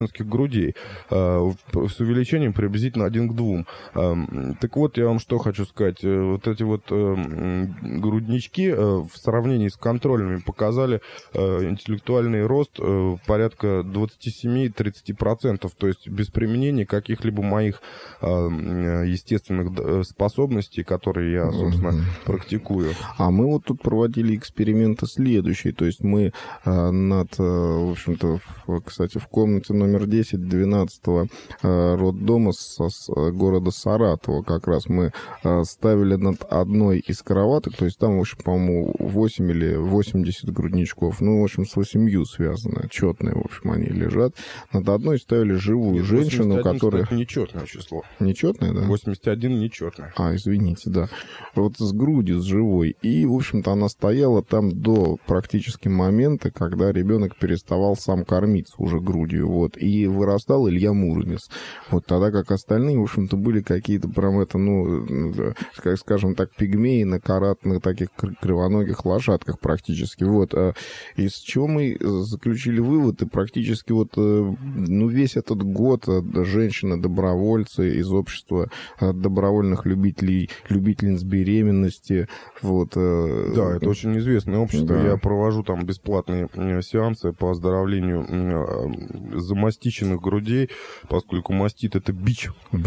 женских грудей с увеличением приблизительно 1 к 2. Так вот, я вам что хочу сказать. Вот эти вот груднички в сравнении с контрольными показали интеллектуальный рост порядка 27-30%, то есть без применения каких-либо моих естественных способностей, которые я, собственно, практикую. А мы вот тут проводили эксперименты следующие, то есть мы в общем-то, кстати, в комнате номер 10 12-го роддома города Саратова как раз мы ставили над одной из кроваток, то есть там, в общем, по-моему, 8 или 80 грудничков, ну, в общем, с 8 связаны, четные, в общем, они лежат. Над одной ставили живую женщину, которая... Это нечетное число. Нечетное, да? 81 нечетное. Извините, да. Вот с грудью, с живой. И, в общем-то, она стояла там до практически момента, когда ребенок переставал сам кормиться уже грудью, вот. И вырастал Илья Муромец. Вот тогда как остальные, в общем-то, были какие-то прям как скажем так, пигмеи на каратных таких кривоногих лошадках практически. Вот. Из чего мы заключили вывод, и практически весь этот год женщины-добровольцы из общества добровольных любительниц беременности. Вот. Да, это очень известное общество. Да. Я провожу там бесплатные сеансы по оздоровлению замастиченных грудей, поскольку мастит — это бич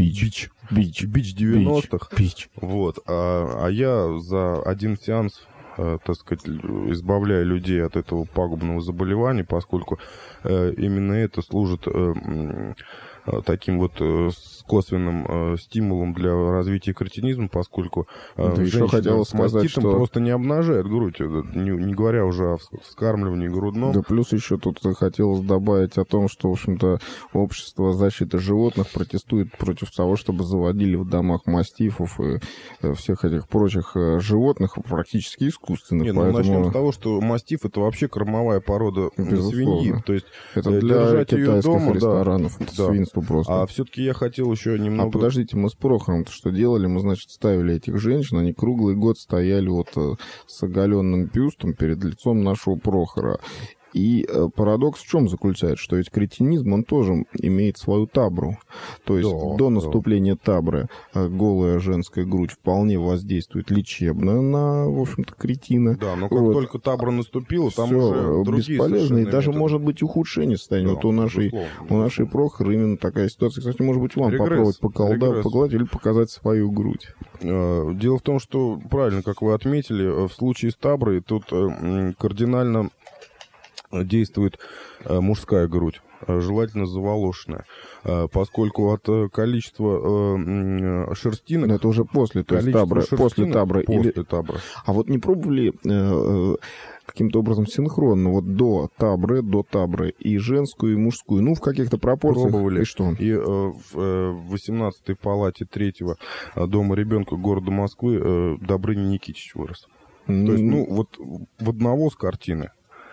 90-х. Бич. Вот. А я за один сеанс, так сказать, избавляю людей от этого пагубного заболевания, поскольку именно это служит таким вот косвенным стимулом для развития кретинизма, поскольку женщина с маститом просто не обнажает грудь, не говоря уже о вскармливании грудном. Да, плюс еще тут хотелось добавить о том, что, в общем-то, общество защиты животных протестует против того, чтобы заводили в домах мастифов и всех этих прочих животных практически искусственных. Поэтому... начнем с того, что мастиф — это вообще кормовая порода свиньи. То есть это для китайских ресторанов, это свинство просто. А все-таки я хотел еще немного... подождите, мы с Прохором что делали? Мы, значит, ставили этих женщин, они круглый год стояли с оголенным бюстом перед лицом нашего Прохора. И парадокс в чем заключается? Что ведь кретинизм, он тоже имеет свою табру. То есть до наступления табры голая женская грудь вполне воздействует лечебно на, в общем-то, кретина. Да, но как только табра наступила, там уже другие бесполезно, и даже методы. Может быть ухудшение состояния. Да, вот у нашей Прохоры именно такая ситуация. Кстати, может быть, вам попробовать погладить или показать свою грудь. Дело в том, что, правильно, как вы отметили, в случае с таброй тут кардинально действует мужская грудь, желательно заволошенная, поскольку от количества шерстинок... Но это уже после табры. После табры. А вот не пробовали каким-то образом синхронно до табры и женскую, и мужскую, в каких-то пропорциях? Пробовали. И что? И в 18-й палате 3-го дома ребенка города Москвы Добрыня Никитич вырос. То есть, в одного с картины.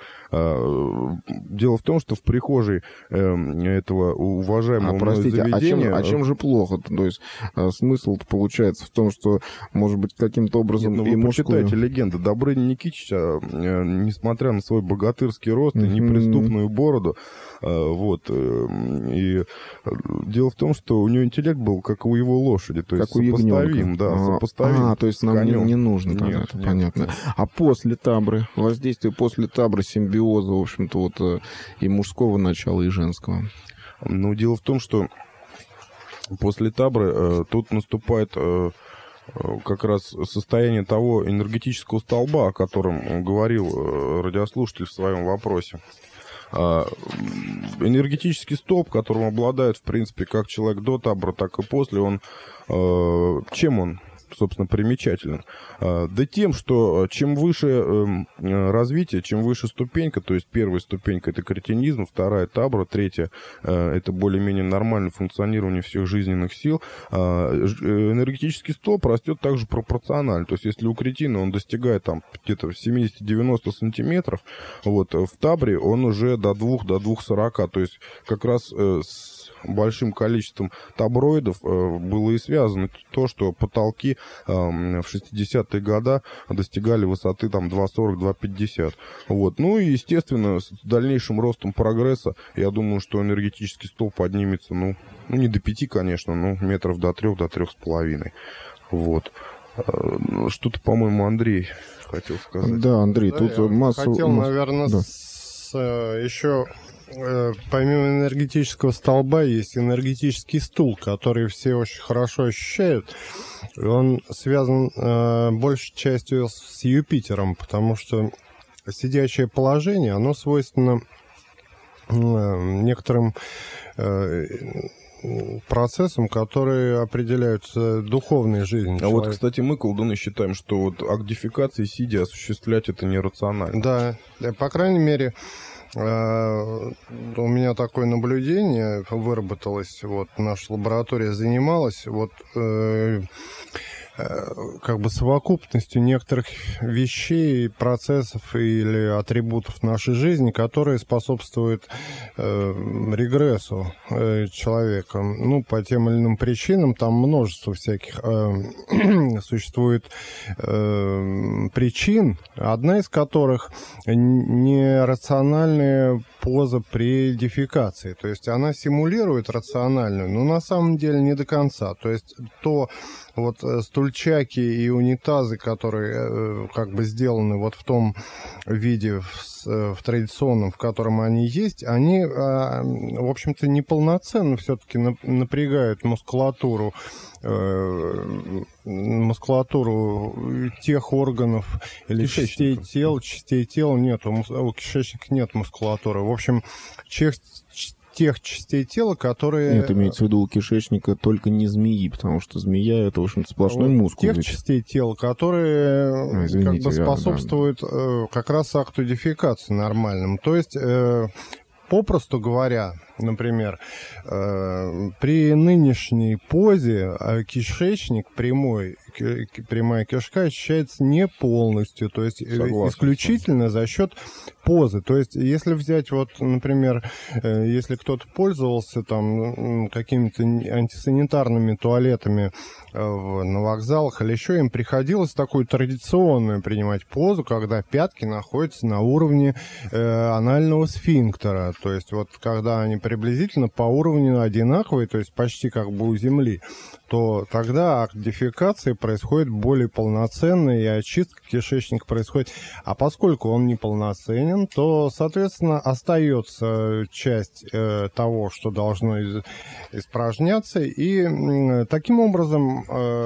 Дело в том, что в прихожей этого уважаемого заведения... А чем же плохо? То есть смысл получается в том, что, может быть, каким-то образом... вы почитайте легенды Добрыни Никитича, несмотря на свой богатырский рост и неприступную бороду, и дело в том, что у него интеллект был, как у его лошади, то есть сопоставим, сопоставим. То есть нам не нужно тогда, это понятно. А после табры, воздействие после табры, симбиоза, в общем-то, и мужского начала, и женского? Дело в том, что после табры тут наступает как раз состояние того энергетического столба, о котором говорил радиослушатель в своем вопросе. Энергетический столб, которым обладает, в принципе, как человек до табра, так и после, чем он, собственно, примечателен? Да тем, что чем выше развитие, чем выше ступенька, то есть первая ступенька — это кретинизм, вторая — табра, третья — это более-менее нормальное функционирование всех жизненных сил, энергетический столб растет также пропорционально. То есть если у кретина он достигает там где-то 70-90 сантиметров, в табре он уже до 2-2,40. То есть как раз с большим количеством таброидов было и связано то, что потолки в 60-е годы достигали высоты там 2,40-2,50. Вот. Ну и, естественно, с дальнейшим ростом прогресса, я думаю, что энергетический столб поднимется, ну не до 5, конечно, но метров до 3, до 3,5. Вот. Что-то, по-моему, Андрей хотел сказать. Да, Андрей, да, тут я масса... хотел, наверное, да. еще... Помимо энергетического столба есть энергетический стул, который все очень хорошо ощущают. Он связан большей частью с Юпитером, потому что сидячее положение, оно свойственно некоторым процессам, которые определяются духовной жизнью человека. Вот, кстати, мы, колдуны, считаем, что вот акт дефекации сидя осуществлять это нерационально. Да, по крайней мере... У меня такое наблюдение выработалось, вот наша лаборатория занималась, вот как бы совокупностью некоторых вещей, процессов или атрибутов нашей жизни, которые способствуют регрессу человека. Ну, по тем или иным причинам, там множество всяких существует причин, одна из которых нерациональная поза при дефекации. То есть она симулирует рациональную, но на самом деле не до конца. То есть то вот стульчаки и унитазы, которые как бы сделаны вот в том виде, в традиционном, в котором они есть, они, в общем-то, неполноценно все-таки напрягают мускулатуру тех органов или частей тела нет, у кишечника нет мускулатуры. В общем, тех частей тела, которые... Нет, имеется в виду у кишечника только не змеи, потому что змея — это, в общем-то, сплошной мускул. Тех частей тела, которые как бы способствуют как раз акту дефекации нормальному. То есть, попросту говоря, например, при нынешней позе кишечник прямой, прямая кишка ощущается не полностью, то есть исключительно за счет позы. То есть если взять вот, например, если кто-то пользовался там какими-то антисанитарными туалетами на вокзалах или еще, им приходилось такую традиционную принимать позу, когда пятки находятся на уровне анального сфинктера. То есть вот когда они приблизительно по уровню одинаковые, то есть почти как бы у Земли, то тогда акт дефекации происходит более полноценно, и очистка кишечника происходит. А поскольку он неполноценен, то, соответственно, остается часть того, что должно испражняться, и таким образом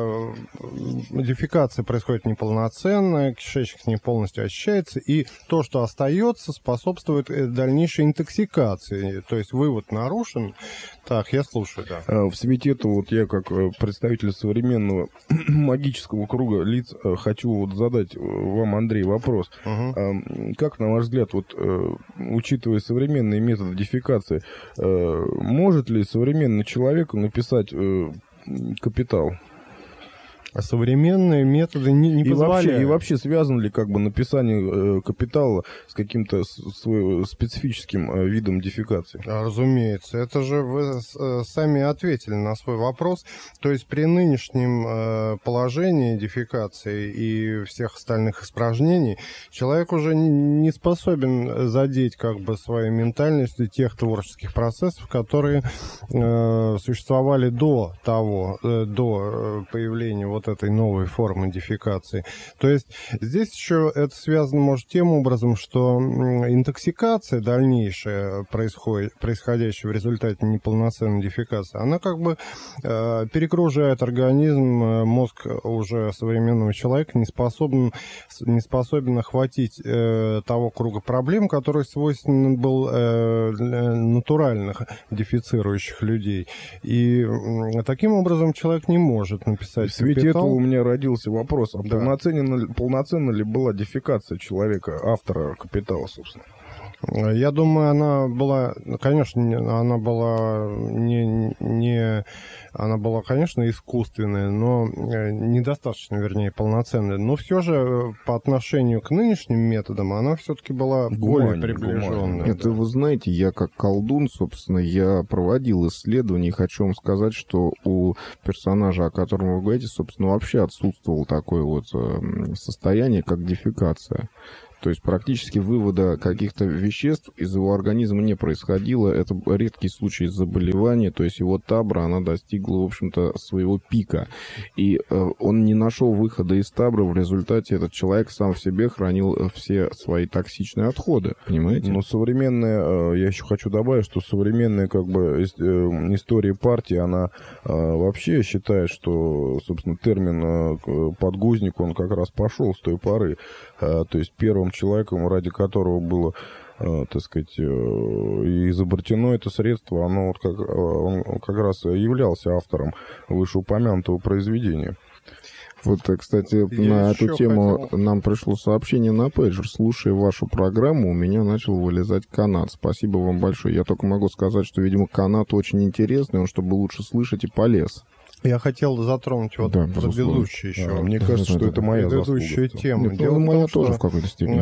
дефекация происходит неполноценно, кишечник не полностью очищается, и то, что остается, способствует дальнейшей интоксикации. То есть вывод нарушен. Так, я слушаю, да. В свете этого вот я, как представитель современного магического круга лиц, хочу вот задать вам, Андрей, вопрос. Как, на ваш взгляд, вот, учитывая современные методы дефекации, может ли современный человек написать «Капитал»? А современные методы не позволяют. И вообще связано ли как бы написание «Капитала» с каким-то специфическим видом дефекации? Разумеется. Это же вы сами ответили на свой вопрос. То есть при нынешнем положении дефекации и всех остальных испражнений человек уже не способен задеть как бы своей ментальностью тех творческих процессов, которые существовали до появления вот этой новой формы дефекации. То есть здесь еще это связано, может, тем образом, что интоксикация дальнейшая, происходящая в результате неполноценной дефекации, она как бы перегружает организм, мозг уже современного человека не способен охватить того круга проблем, который свойственен был для натуральных дефицирующих людей. И таким образом человек не может написать «Капитал». У меня родился вопрос, а полноценна ли была дефекация человека, автора «Капитала», собственно? Я думаю, она была, конечно, она была, конечно, искусственная, но недостаточно, вернее, полноценная. Но все же по отношению к нынешним методам она все-таки была более приближенная. Это, вы знаете, я как колдун, собственно, я проводил исследования, и хочу вам сказать, что у персонажа, о котором вы говорите, собственно, вообще отсутствовало такое вот состояние, как дефекация. То есть практически вывода каких-то веществ из его организма не происходило. Это редкий случай заболевания. То есть его табра, она достигла, в общем-то, своего пика. И он не нашел выхода из табра. В результате этот человек сам в себе хранил все свои токсичные отходы. Понимаете? Но современная, я еще хочу добавить, что современная как бы история партии, она вообще считает, что, собственно, термин подгузник, он как раз пошел с той поры. То есть первым человеком, ради которого было, так сказать, изобретено это средство, он как раз являлся автором вышеупомянутого произведения. Вот, кстати, на эту тему нам пришло сообщение на пейджер. Слушая вашу программу, у меня начал вылезать канат. Спасибо вам большое. Я только могу сказать, что, видимо, канат очень интересный, он, чтобы лучше слышать, и полез. Я хотел затронуть вот предыдущую еще. Мне кажется, что это моя предыдущую тему. Нет, дело моя тоже в какой-то степени.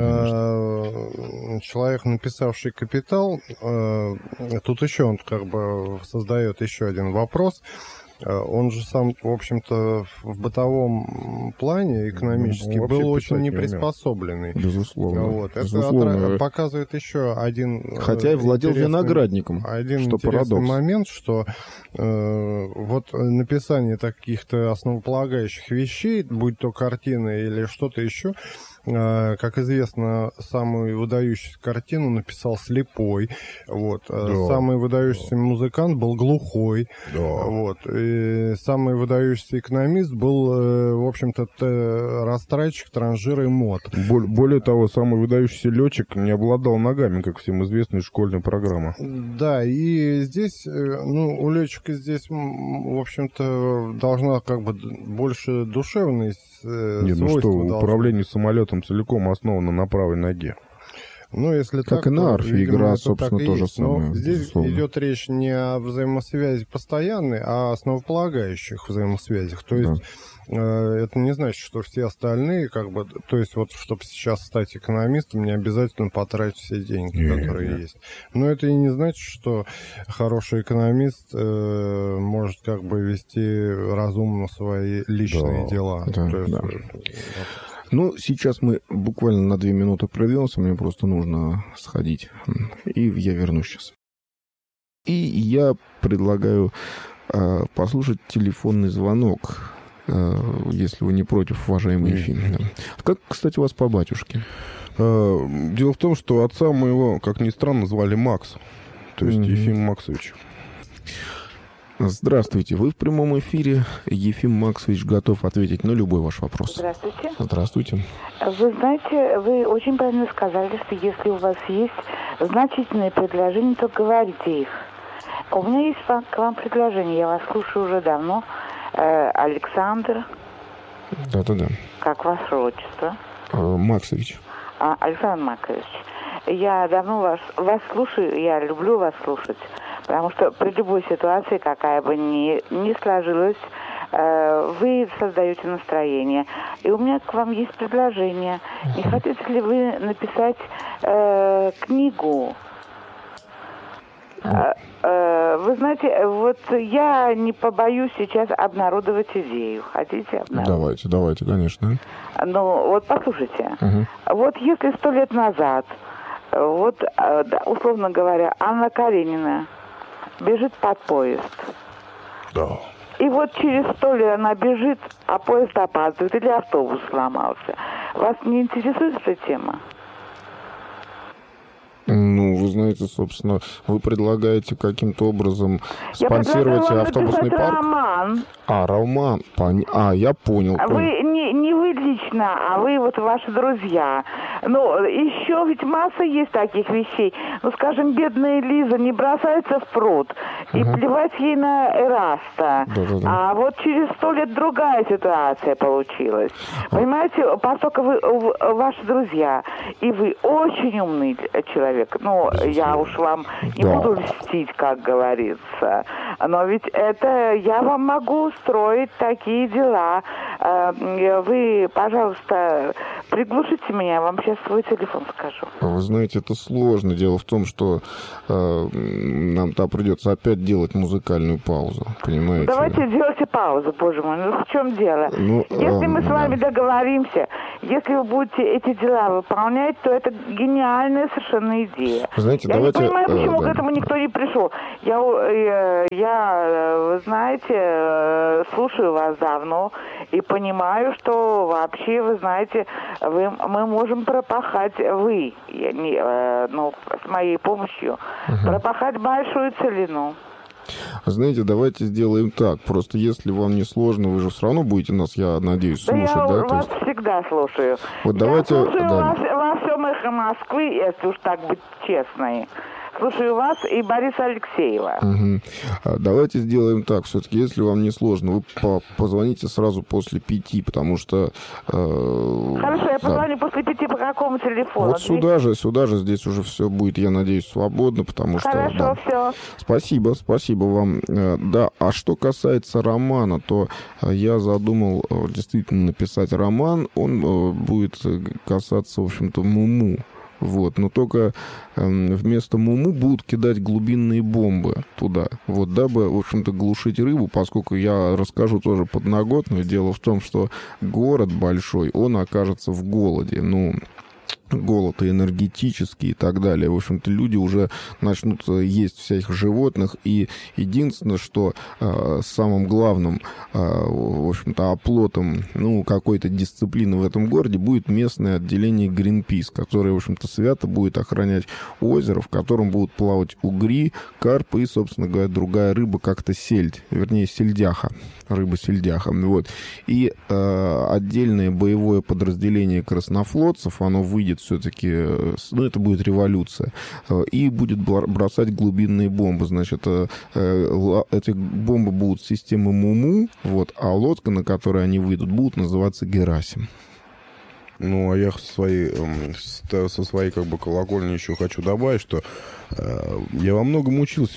Человек, написавший «Капитал», тут еще он как бы создает еще один вопрос. Он же сам, в общем-то, в бытовом плане экономически был очень неприспособленный. Безусловно. Вот. Безусловно. Это показывает еще один... Хотя и владел виноградником, один что интересный парадокс. момент, что вот написание таких-то основополагающих вещей, будь то картина или что-то еще, как известно, самую выдающуюся картину написал слепой. Вот. Да. Самый выдающийся музыкант был глухой. Да. Вот. И самый выдающийся экономист был, в общем-то, растратчик, транжир и мод. Более того, самый выдающийся летчик не обладал ногами, как всем известная школьная программа. Да, и здесь, ну, у летчика здесь, в общем-то, должна как бы больше душевность свойства. Ну что, управление самолетом целиком основано на правой ноге. Ну, если как так, и на арфе игра, собственно, то же самое. Но здесь идет речь не о взаимосвязи постоянной, а о основополагающих взаимосвязях. То есть это не значит, что все остальные, как бы, то есть вот, чтобы сейчас стать экономистом, не обязательно потратить все деньги, которые есть. Но это и не значит, что хороший экономист может как бы вести разумно свои личные дела. Да, то есть, Ну, сейчас мы буквально на 2 минуты прервемся, мне просто нужно сходить, и я вернусь сейчас. И я предлагаю послушать телефонный звонок, если вы не против, уважаемый Ефим. Да. Как, кстати, у вас по батюшке? Дело в том, что отца моего, как ни странно, звали Макс, то есть Ефим Максович. Здравствуйте, вы в прямом эфире. Ефим Максович готов ответить на любой ваш вопрос. Здравствуйте. Здравствуйте. Вы знаете, вы очень правильно сказали, что если у вас есть значительные предложения, то говорите их. У меня есть к вам предложение, я вас слушаю уже давно. Александр. Да. Как ваше отчество? Максович. Александр Максович. Я давно вас слушаю, я люблю вас слушать. Потому что при любой ситуации, какая бы ни сложилась, вы создаете настроение. И у меня к вам есть предложение. Не хотите ли вы написать книгу? Вы знаете, вот я не побоюсь сейчас обнародовать идею. Хотите обнародовать? Давайте, конечно. Ну, вот послушайте. Вот если 100 лет назад, вот, условно говоря, Анна Каренина бежит под поезд. Да. И вот через 100 лет она бежит, а поезд опаздывает или автобус сломался. Вас не интересует эта тема? Ну, вы знаете, собственно, вы предлагаете каким-то образом спонсировать автобусный парк? Роман. Роман. Я понял. Вы не вы лично, а вы вот ваши друзья. Ну, еще ведь масса есть таких вещей. Ну, скажем, бедная Лиза не бросается в пруд и плевать ей на Эраста. А вот через 100 лет другая ситуация получилась. Понимаете, поскольку вы ваши друзья, и вы очень умный человек. Ну, я уж вам не буду льстить, как говорится. Но ведь это я вам могу устроить такие дела. Вы, пожалуйста, приглушите меня, я вам сейчас свой телефон скажу. Вы знаете, это сложно. Дело в том, что нам-то придется опять делать музыкальную паузу, понимаете? Давайте делайте паузу, боже мой. Ну, в чем дело? Если мы с вами договоримся, если вы будете эти дела выполнять, то это гениальная совершенно идея. Знаете, я давайте... не понимаю, почему к этому никто не пришел. Я, вы знаете, слушаю вас давно и понимаю, что вообще, вы знаете, мы можем пропахать, с моей помощью, пропахать большую целину. Знаете, давайте сделаем так. Просто если вам не сложно, вы же все равно будете нас, я надеюсь, слушать, да? Я вас всегда слушаю. Вот давайте... Я слушаю вас во всем «Эхо Москвы», если уж так быть честной. Слушаю вас и Бориса Алексеева. Давайте сделаем так. Все-таки, если вам не сложно, вы позвоните сразу после 5, потому что... Хорошо, я позвоню после 5 по какому телефону? Вот сюда же, здесь уже все будет, я надеюсь, свободно, потому что... Хорошо, все. Спасибо вам. Да, а что касается романа, то я задумал действительно написать роман. Он будет касаться, в общем-то, Муму. Вот, но только вместо Муму будут кидать глубинные бомбы туда, вот, дабы, в общем-то, глушить рыбу, поскольку я расскажу тоже подноготную. Дело в том, что город большой, он окажется в голоде, голод и энергетический и так далее. В общем-то, люди уже начнут есть всяких животных. И единственное, что самым главным, в общем-то, оплотом, какой-то дисциплины в этом городе будет местное отделение Greenpeace, которое, в общем-то, свято будет охранять озеро, в котором будут плавать угри, карпы и, собственно говоря, другая рыба, как-то сельдь, вернее, сельдяха, рыба-сельдяха. Вот. И отдельное боевое подразделение краснофлотцев, оно выйдет все-таки, это будет революция, и будет бросать глубинные бомбы. Значит, эти бомбы будут системы Муму, вот, а лодка, на которой они выйдут, будет называться Герасим. Ну, а я со своей как бы колокольни еще хочу добавить, что я во многом учился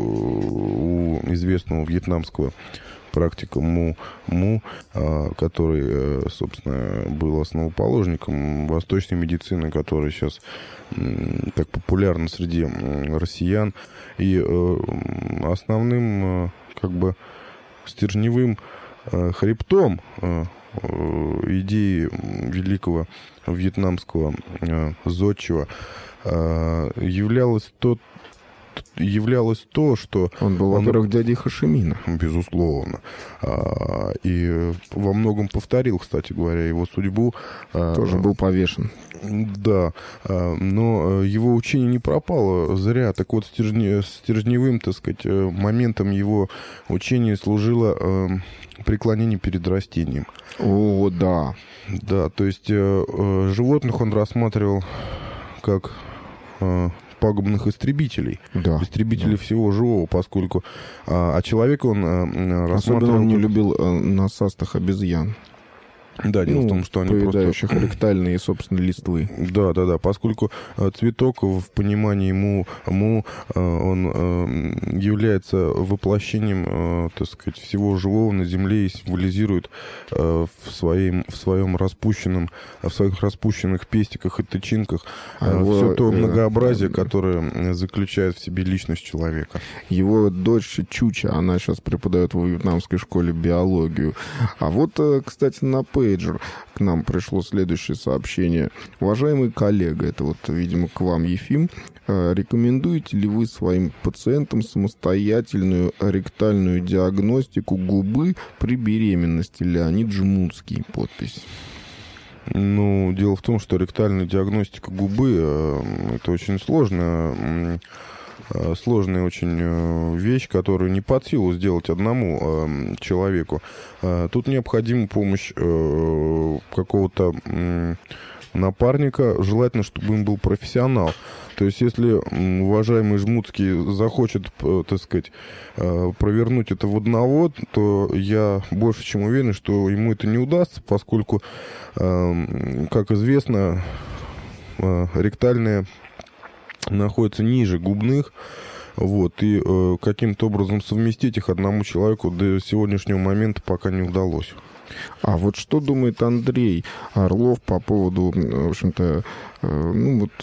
у известного вьетнамского практика Му, который, собственно, был основоположником восточной медицины, которая сейчас так популярна среди россиян. И основным, как бы, стержневым хребтом идеи великого вьетнамского зодчего являлось то, что... Он был, во-первых, дядей Хошимина. Безусловно. И во многом повторил, кстати говоря, его судьбу. Тоже был повешен. Да. Но его учение не пропало зря. Так вот, стержневым, так сказать, моментом его учения служило преклонение перед растением. О, да. Да, то есть животных он рассматривал как... пагубных истребителей. Да, истребителей всего живого, поскольку... А человека он рассматривал... Особенно он не любил насастых обезьян. Да, дело в том, что они поедающих ректальные, собственно, листвы. Да, поскольку цветок в понимании он является воплощением, так сказать, всего живого на Земле и символизирует в своих распущенных пестиках и тычинках все то многообразие, которое заключает в себе личность человека. Его дочь Чуча, она сейчас преподает в вьетнамской школе биологию. А вот, кстати, на пейджер к нам пришло следующее сообщение. Уважаемый коллега, это вот, видимо, к вам, Ефим, рекомендуете ли вы своим пациентам самостоятельную ректальную диагностику губы при беременности? Леонид Жмутский, подпись. Ну, дело в том, что ректальная диагностика губы это очень сложная очень вещь, которую не под силу сделать одному человеку. Тут необходима помощь какого-то напарника, желательно, чтобы им был профессионал. То есть, если уважаемый Жмутский захочет, так сказать, провернуть это в одного, то я больше чем уверен, что ему это не удастся, поскольку, как известно, ректальные находятся ниже губных, вот, и каким-то образом совместить их одному человеку до сегодняшнего момента пока не удалось. А вот что думает Андрей Орлов по поводу, в общем-то, ну вот,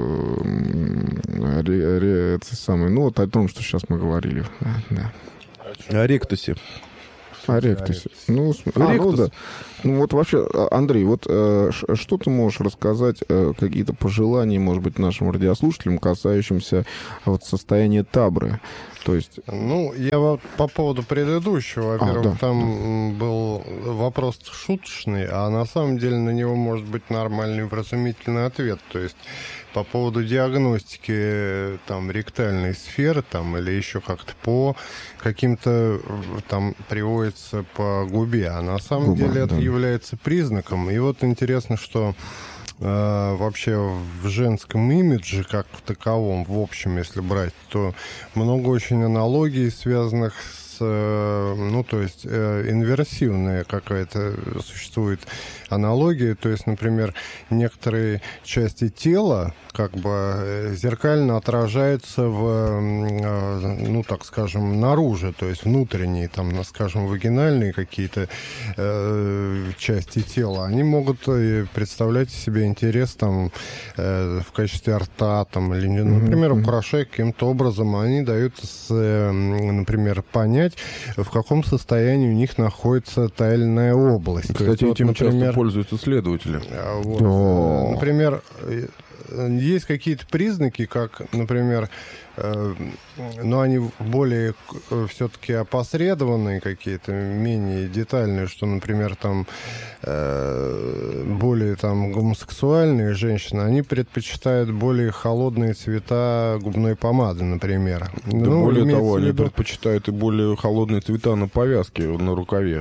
вот о том, что сейчас мы говорили. Да. О ректусе. О ректусе. Ну, да. Ну вот вообще, Андрей, вот что ты можешь рассказать, какие-то пожелания, может быть, нашим радиослушателям, касающимся вот состояния табры? То есть... Ну, я вот по поводу предыдущего, во-первых, там был вопрос шуточный, а на самом деле на него может быть нормальный вразумительный ответ. То есть по поводу диагностики там ректальной сферы там, или еще как-то по каким-то там приводится по губе, а на самом деле это является признаком. И вот интересно, что вообще в женском имидже, как в таковом, в общем, если брать, то много очень аналогий, связанных с, ну, то есть инверсивная какая-то существует аналогия, то есть, например, некоторые части тела как бы зеркально отражаются в, ну, так скажем, наружу, то есть внутренние, там, скажем, вагинальные какие-то части тела, они могут представлять себе интерес там в качестве рта, там, или, например, украшая каким-то образом, они дают, например, понять, в каком состоянии у них находится та или иная область. Кстати, есть, этим вот, например, часто пользуются следователи. Вот, например, есть какие-то признаки, как, например, но они более все-таки опосредованные какие-то, менее детальные, что, например, там более там гомосексуальные женщины, они предпочитают более холодные цвета губной помады, например. Да, ну, более того, они предпочитают и более холодные цвета на повязке, на рукаве.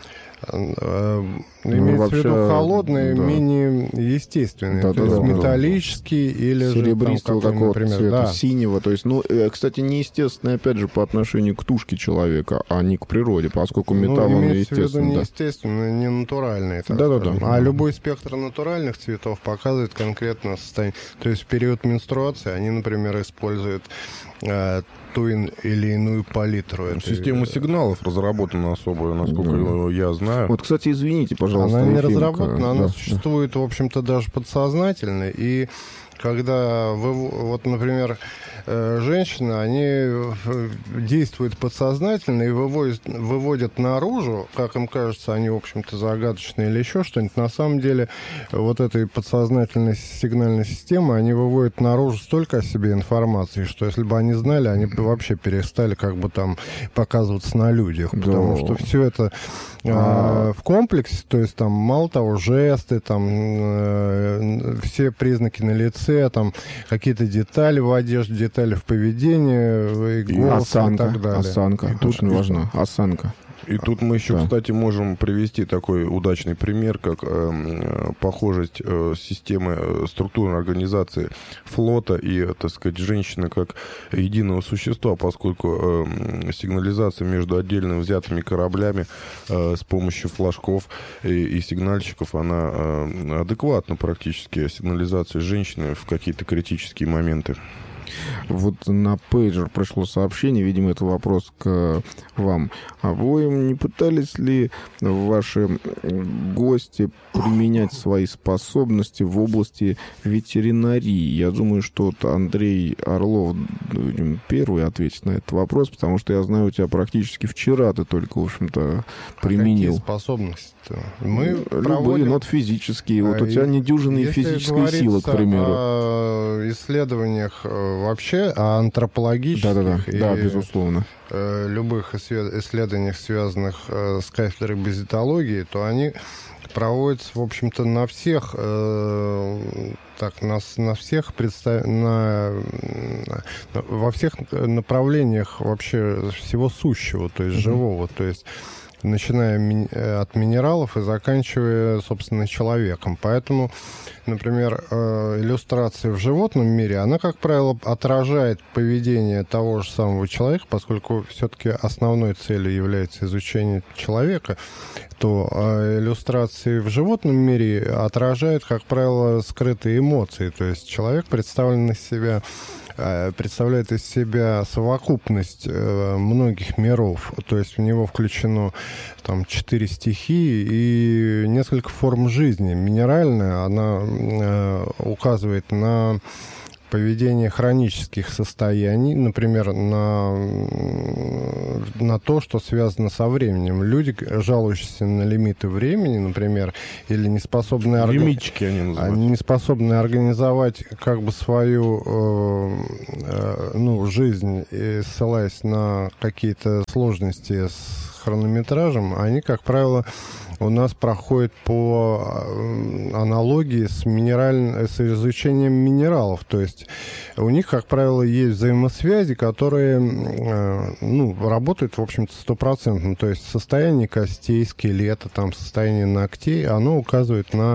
Имеется в виду холодные, менее естественные, то есть металлические или серебристого какого-то цвета, синего. То есть, ну, кстати, неестественное, опять же, по отношению к тушке человека, а не к природе, поскольку металл, он естественный. Не естественный, не натуральный. Да. А любой спектр натуральных цветов показывает конкретное состояние. То есть в период менструации они, например, используют ту или иную палитру. Система сигналов разработана особая, насколько я знаю. Вот, кстати, извините, пожалуйста. Она не разработана, она существует, в общем-то, даже подсознательно. И когда вы, вот, например, женщины, они действуют подсознательно и выводят наружу, как им кажется, они, в общем-то, загадочные или еще что-нибудь. На самом деле, вот этой подсознательной сигнальной системы, они выводят наружу столько о себе информации, что если бы они знали, они бы вообще перестали как бы там показываться на людях. Потому что все это в комплексе, то есть там мало того, жесты, там все признаки на лице, там какие-то детали в одежде, детали в поведении, и голос, осанка, и так далее. Осанка, очень важно, осанка. И тут мы еще, кстати, можем привести такой удачный пример, как похожесть системы структурной организации флота и, так сказать, женщины как единого существа, поскольку сигнализация между отдельно взятыми кораблями с помощью флажков и сигнальщиков, она адекватна практически сигнализации женщины в какие-то критические моменты. Вот на пейджер пришло сообщение, видимо, это вопрос к вам. А вы не пытались ли ваши гости применять свои способности в области ветеринарии? Я думаю, что вот Андрей Орлов первый ответит на этот вопрос, потому что я знаю, у тебя практически вчера ты только, в общем-то, применил. Какие способности-то? Мы любые, но физические. Вот у тебя недюжинные физические силы, к примеру. О исследованиях вообще, о антропологических да, безусловно. Любых исследованиях, связанных с кафедрой базитологии, то они проводятся, в общем-то, на всех, во всех направлениях вообще всего сущего, то есть живого, то есть начиная от минералов и заканчивая, собственно, человеком. Поэтому, например, иллюстрация в животном мире, она, как правило, отражает поведение того же самого человека, поскольку все-таки основной целью является изучение человека, то иллюстрации в животном мире отражают, как правило, скрытые эмоции. То есть человек представляет из себя совокупность многих миров. То есть в него включено там 4 стихии и несколько форм жизни. Минеральная, она указывает на поведение хронических состояний, например, на то, что связано со временем. Люди, жалующиеся на лимиты времени, например, или не способные организовать как бы свою жизнь, и ссылаясь на какие-то сложности с хронометражем, они, как правило, у нас проходит по аналогии с изучением минералов. То есть у них, как правило, есть взаимосвязи, которые работают, в общем-то, 100%. То есть состояние костей, скелета, там, состояние ногтей, оно указывает на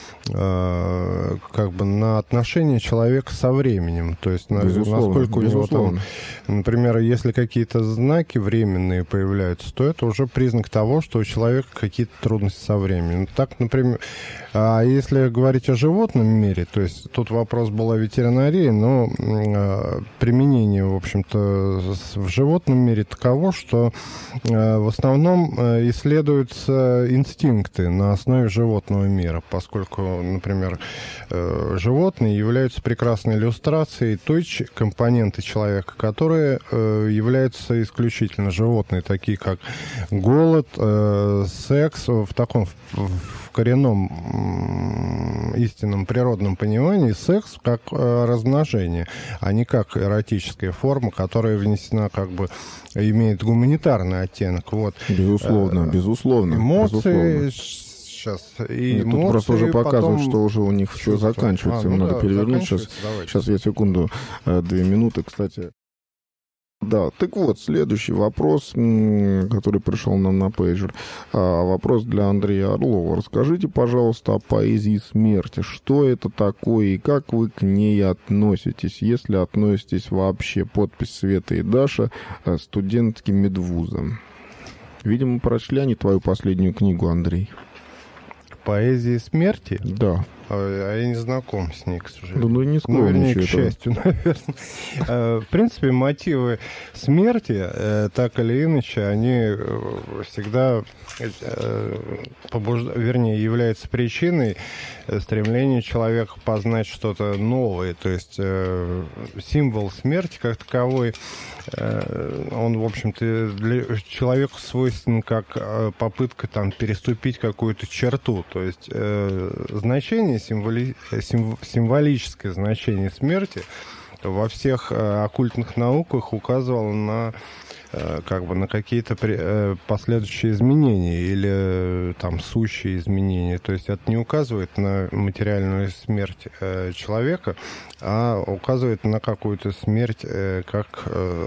на отношение человека со временем. То есть насколько у него там, например, если какие-то знаки временные появляются, то это уже признак того, что у человека какие-то трудности со временем. Так, например, а если говорить о животном мире, то есть тут вопрос был о ветеринарии, но применение, в общем-то, в животном мире таково, что в основном исследуются инстинкты на основе животного мира, поскольку, например, животные являются прекрасной иллюстрацией той компоненты человека, которые являются исключительно животные, такие как голод, секс, в таком в коренном истинном природном понимании секс как размножение, а не как эротическая форма, которая внесена имеет гуманитарный оттенок. Вот. Безусловно. Эмоции... Сейчас. И тут просто уже показывают, что уже у них все заканчивается. Им надо перевернуть. Сейчас я секунду, 2 минуты, кстати. Да, так вот, следующий вопрос, который пришел нам на пейджер. Вопрос для Андрея Орлова. Расскажите, пожалуйста, о поэзии смерти. Что это такое и как вы к ней относитесь, если относитесь вообще? Подпись Света и Даша, студентки медвуза. Видимо, прочли они твою последнюю книгу, Андрей. Поэзии смерти? Да. А я не знаком с ней, к сожалению. Ну, не вернее, к счастью, наверное. В принципе, мотивы смерти, так или иначе, они всегда являются причиной стремления человека познать что-то новое. То есть символ смерти как таковой, он, в общем-то, для человека свойственен как попытка переступить какую-то черту. То есть значение, символическое значение смерти во всех оккультных науках указывало на какие-то последующие изменения или сущие изменения. То есть это не указывает на материальную смерть человека, а указывает на какую-то смерть как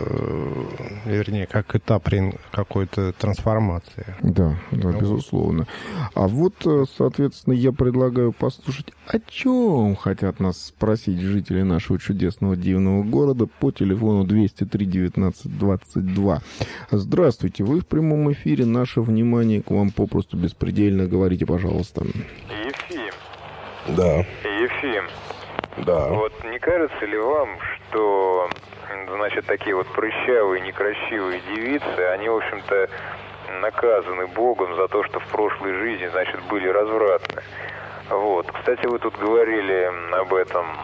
этап какой-то трансформации. Да, безусловно. А вот, соответственно, я предлагаю послушать, о чем хотят нас спросить жители нашего чудесного дивного города по телефону 203 19 22. Здравствуйте, вы в прямом эфире, наше внимание к вам попросту беспредельно. Говорите, пожалуйста. Ефим. Да. Ефим. Да. Вот не кажется ли вам, что, такие вот прыщавые, некрасивые девицы, они, в общем-то, наказаны Богом за то, что в прошлой жизни, были развратны? Вот. Кстати, вы тут говорили об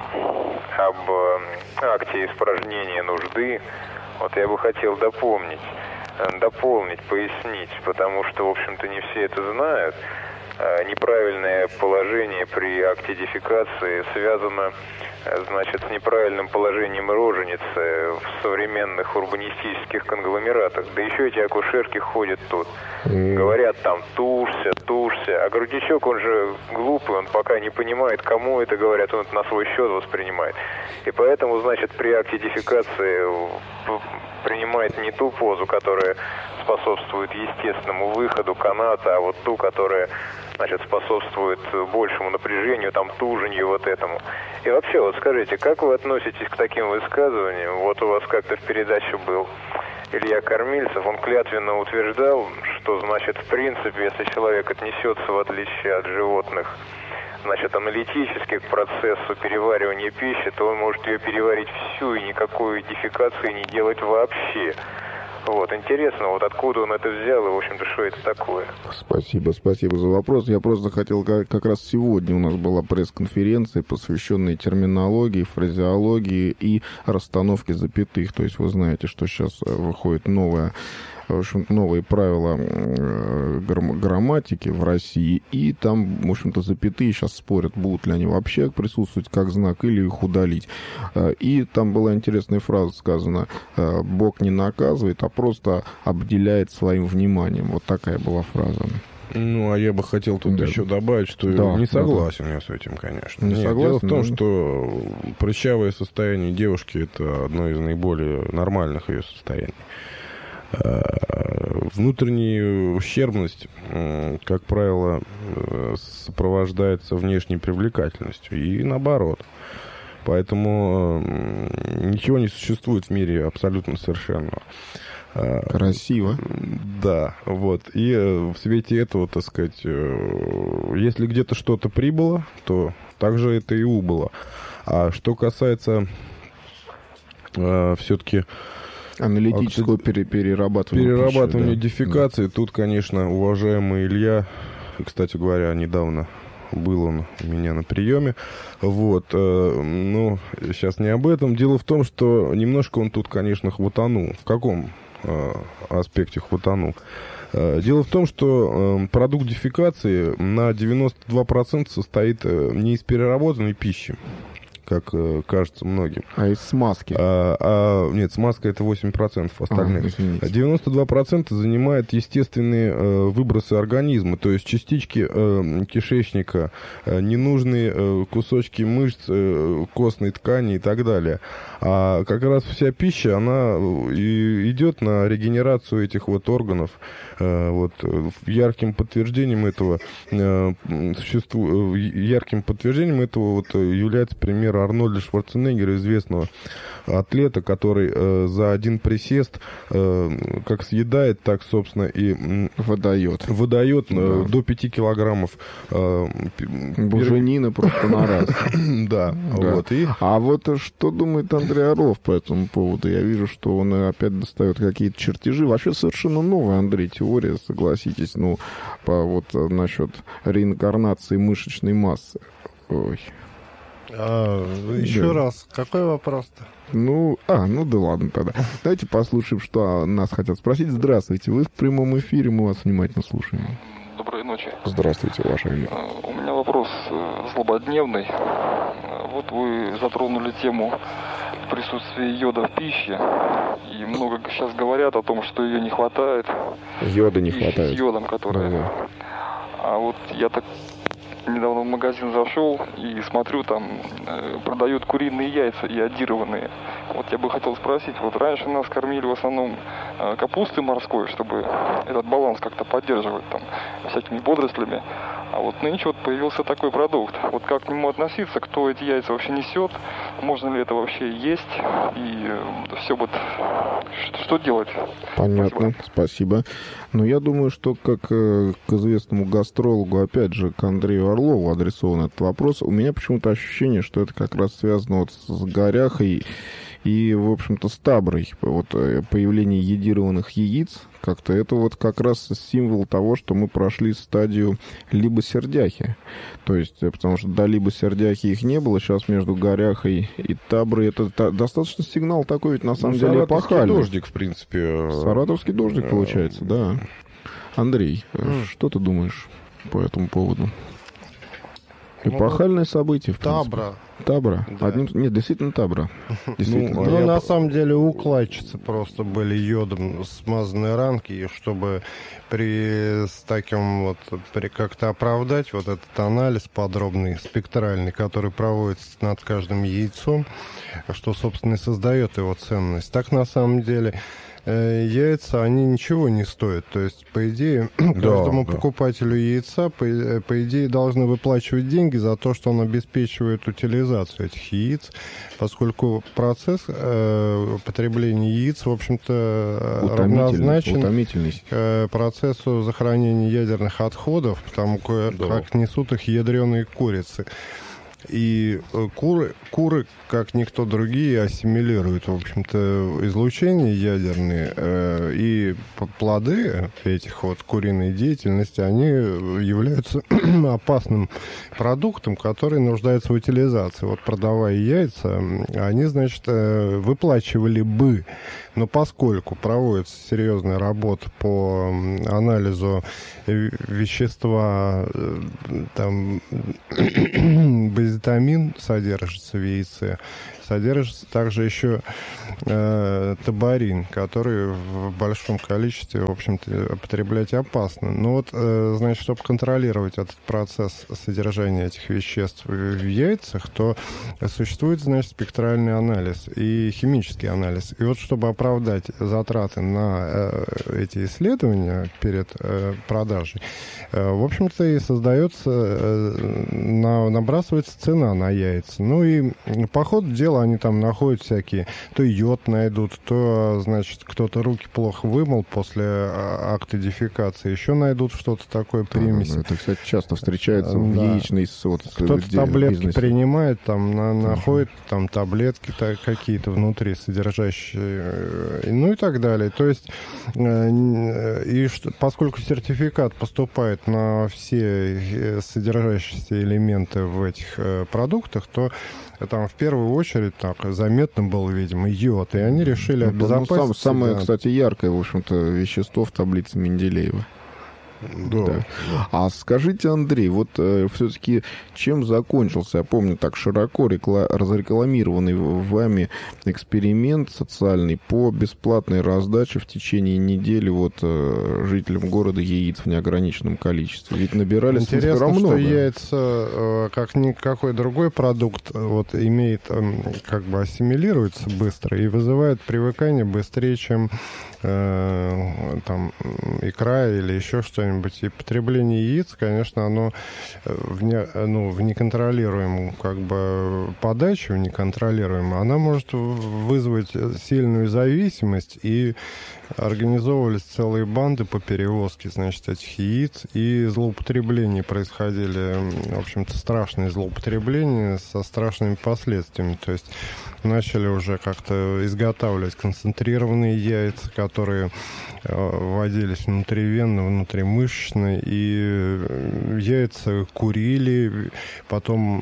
акте испражнения нужды. Вот я бы хотел дополнить, пояснить, потому что, в общем-то, не все это знают. Неправильное положение при акте дефекации связано, с неправильным положением роженицы в современных урбанистических конгломератах. Да еще эти акушерки ходят тут. Говорят тушься. А грудничок, он же глупый, он пока не понимает, кому это говорят, он это на свой счет воспринимает. И поэтому, при акте дефекации принимает не ту позу, которая способствует естественному выходу каната, а вот ту, которая, значит, способствует большему напряжению, там, тужению вот этому. И вообще, вот скажите, как вы относитесь к таким высказываниям? Вот у вас как-то в передаче был Илья Кормильцев, он клятвенно утверждал, что, значит, в принципе, если человек отнесется, в отличие от животных, значит, аналитически к процессу переваривания пищи, то он может ее переварить всю и никакой дефекации не делать вообще. Вот, интересно, вот откуда он это взял и, в общем-то, что это такое? Спасибо за вопрос. Я просто хотел, как раз сегодня у нас была пресс-конференция, посвященная терминологии, фразеологии и расстановке запятых. То есть вы знаете, что сейчас выходит новые правила грамматики в России, и там, в общем-то, запятые сейчас спорят, будут ли они вообще присутствовать как знак или их удалить. И там была интересная фраза сказана: «Бог не наказывает, а просто обделяет своим вниманием». Вот такая была фраза. Ну, а я бы хотел тут еще добавить, что не согласен я с этим, конечно. Не согласен, дело в том, что прыщавое состояние девушки — это одно из наиболее нормальных ее состояний. Внутренняя ущербность, как правило, сопровождается внешней привлекательностью и наоборот. Поэтому ничего не существует в мире абсолютно совершенного. Красиво. Да, вот. И в свете этого, так сказать, если где-то что-то прибыло, то также это и убыло. А что касается все-таки аналитического перерабатывания дефекации, да. Тут, конечно, уважаемый Илья, кстати говоря, недавно был он у меня на приеме, вот, ну, сейчас не об этом. Дело в том, что немножко он тут, конечно, хватанул. В каком аспекте хватанул? Дело в том, что продукт дефекации на 92% состоит не из переработанной пищи, как кажется многим. А из смазки? Нет, смазка — это 8% остальных. 92% занимает естественные выбросы организма, то есть частички кишечника, ненужные кусочки мышц, костной ткани и так далее. А как раз вся пища, она идет на регенерацию этих вот органов. Вот ярким подтверждением этого вот является пример Арнольда Шварценеггера, известного атлета, который за один присест как съедает, так, собственно, и выдает да. До 5 килограммов буженины просто на раз. Да. Вот. А вот что думает Андрей Орлов по этому поводу? Я вижу, что он опять достает какие-то чертежи. Вообще совершенно новая, Андрей, теория, согласитесь, вот насчет реинкарнации мышечной массы. Ой. Еще раз, какой вопрос-то? Да ладно тогда. Давайте послушаем, что нас хотят спросить. Здравствуйте, вы в прямом эфире, мы вас внимательно слушаем. Доброй ночи. Здравствуйте, ваше имя. У меня вопрос злободневный. Вот вы затронули тему присутствия йода в пище. И много сейчас говорят о том, что ее не хватает. Йода не хватает. С йодом, который... Да. А вот я так недавно в магазин зашел и смотрю, там продают куриные яйца иодированные. Вот я бы хотел спросить, вот раньше нас кормили в основном капустой морской, чтобы этот баланс как-то поддерживать там всякими водорослями. А вот нынче вот появился такой продукт. Вот как к нему относиться, кто эти яйца вообще несет, можно ли это вообще есть, и все вот, что делать? Понятно, спасибо. Но я думаю, что как к известному гастрологу, опять же, к Андрею Орлову адресован этот вопрос. У меня почему-то ощущение, что это как раз связано вот с горяхой и, в общем-то, с таброй. Вот появление йодированных яиц, как-то это вот как раз символ того, что мы прошли стадию либосердяхи. То есть, потому что до либосердяхи их не было, сейчас между горяхой и таброй это достаточно сигнал такой, ведь на самом деле эпохальный. Саратовский дождик, в принципе. Саратовский дождик, получается, да. Андрей, что ты думаешь по этому поводу? Эпохальное событие, в принципе. Табра Табра? Да. Нет, действительно табра. Ну, на самом деле у кладчицы просто были йодом смазанные ранки, и чтобы как-то оправдать вот этот анализ подробный, спектральный, который проводится над каждым яйцом, что, собственно, и создает его ценность. Так, на самом деле, яйца, они ничего не стоят. То есть, по идее, каждому покупателю яйца, по идее, должны выплачивать деньги за то, что он обеспечивает утилизацию этих яиц, поскольку процесс потребления яиц, в общем-то, равнозначен процессу захоронения ядерных отходов, потому как несут их ядреные курицы. И куры, как никто другие, ассимилируют, в общем-то, излучение ядерные, и плоды этих вот куриной деятельности, они являются опасным продуктом, который нуждается в утилизации. Вот продавая яйца, они, значит, выплачивали бы, но поскольку проводится серьезная работа по анализу вещества, там, базитамин содержится в яйце, содержится также еще табарин, который в большом количестве, в общем-то, употреблять опасно. Но вот, значит, чтобы контролировать этот процесс содержания этих веществ в яйцах, то существует, значит, спектральный анализ и химический анализ. И вот, чтобы оправдать затраты на эти исследования перед продажей, в общем-то, и создается, набрасывается цена на яйца. Ну и по ходу дела они там находят всякие, то йод найдут, то, значит, кто-то руки плохо вымыл после акта дефекации, еще найдут что-то такое, примесь. Это, кстати, часто встречается в яичной кто-то таблетки бизнесе принимает, там находит там таблетки какие-то внутри содержащие, ну и так далее. То есть, поскольку сертификат поступает на все содержащиеся элементы в этих продуктах, то там в первую очередь так заметно был, видимо, йод, и они решили обезопасить. Самое, кстати, яркое, в общем-то, вещество в таблице Менделеева. Да. А скажите, Андрей, вот все-таки чем закончился, я помню, так широко разрекламированный вами эксперимент социальный по бесплатной раздаче в течение недели вот жителям города яиц в неограниченном количестве? Ведь набирались интересно, много. Что яйца, как никакой другой продукт, вот имеет, как бы ассимилируется быстро и вызывает привыкание быстрее, чем там икра или еще что-нибудь. И потребление яиц, конечно, оно в неконтролируемую как бы подачу, неконтролируемую, она может вызвать сильную зависимость, и организовывались целые банды по перевозке, значит, этих яиц, и злоупотребления происходили, в общем-то, страшные злоупотребления со страшными последствиями. То есть начали уже как-то изготавливать концентрированные яйца, которые вводились внутривенно, внутримышечно, и яйца курили, потом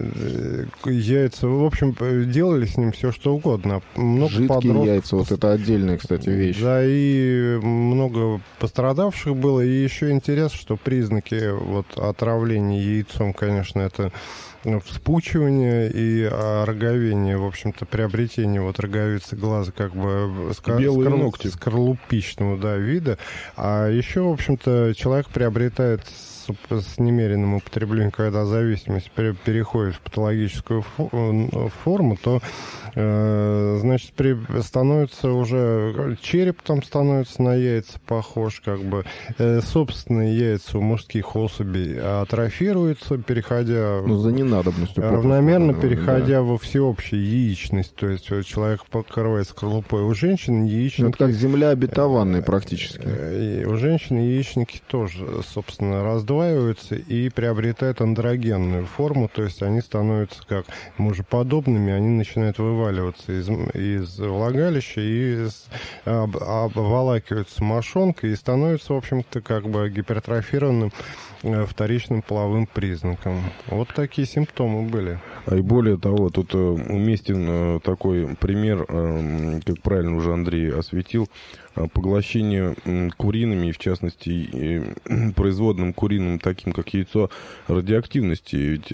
яйца, в общем, делали с ним все, что угодно. Много жидкие подростков, яйца, вот это отдельная, кстати, вещь. Да, и много пострадавших было, и еще интересно, что признаки вот отравления яйцом, конечно, это вспучивание и роговение, в общем-то, приобретение вот роговицы глаза как бы скорлупичного вида. А еще, в общем-то, человек приобретает с немеренным употреблением, когда зависимость переходит в патологическую форму, то, значит, становится уже череп там становится на яйца похож, как бы собственные яйца у мужских особей атрофируются, переходя за ненадобностью равномерно переходя во всеобщую яичность, то есть человек покрывает скорлупой. У женщин яичники... Это как земля обетованная практически. И у женщин яичники тоже, собственно, раздваиваются и приобретают андрогенную форму, то есть они становятся как мужеподобными, они начинают вываливаться из влагалища и обволакиваются мошонкой и становятся, в общем-то, как бы гипертрофированным вторичным половым признаком. Вот такие симптомы. симптомы были. И более того, тут уместен такой пример, как правильно уже Андрей осветил, поглощение куриными, в частности, производным куриным, таким как яйцо, радиоактивности. Ведь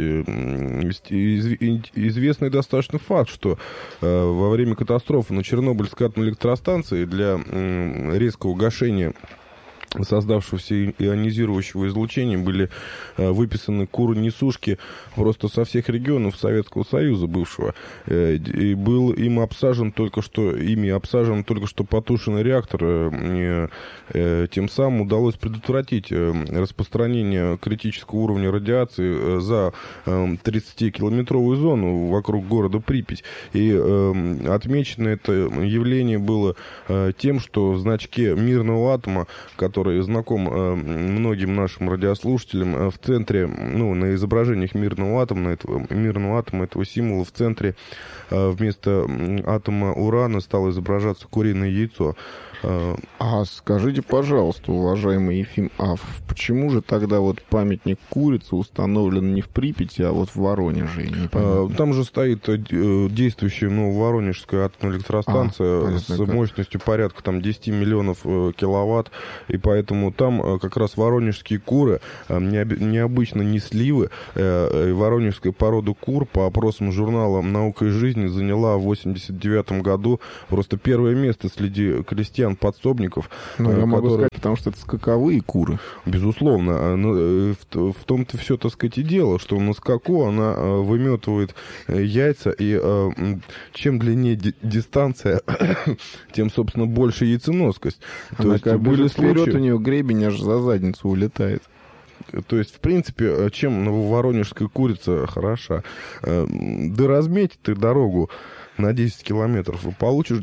известный достаточно факт, что во время катастрофы на Чернобыльской атомной электростанции для резкого гашения создавшегося ионизирующего излучения были выписаны куры-несушки просто со всех регионов Советского Союза бывшего. И был ими обсажен только что потушенный реактор. Тем самым удалось предотвратить распространение критического уровня радиации за 30-километровую зону вокруг города Припять. И отмечено это явление было тем, что в значке мирного атома, который знаком многим нашим радиослушателям, в центре, на изображениях мирного атома, этого символа, в центре вместо атома урана стало изображаться куриное яйцо. А скажите, пожалуйста, уважаемый Ефим, почему же тогда вот памятник курице установлен не в Припяти, а вот в Воронеже? Там же стоит действующая Воронежская атомная электростанция с мощностью порядка 10 миллионов киловатт, и поэтому там как раз воронежские куры, необычно не сливы, воронежская порода кур по опросам журнала «Наука и жизнь» заняла в 1989 году просто первое место среди крестьян-подсобников. Я могу сказать, потому что это скаковые куры. Безусловно. В том-то все, так сказать, и дело, что на скаку она выметывает яйца, и чем длиннее дистанция, тем, собственно, больше яйценоскость. Она как бы вперед, у нее гребень аж за задницу улетает. То есть, в принципе, чем воронежская курица хороша? Да разметь ты дорогу на 10 километров, и получишь...